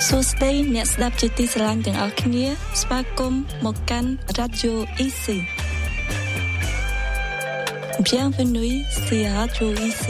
សួស្តីអ្នកស្ដាប់ជាទីស្រឡាញ់ទាំងអស់គ្នាស្វាគមន៍មកកាន់ Radio Ici Bienvenue sur Radio Ici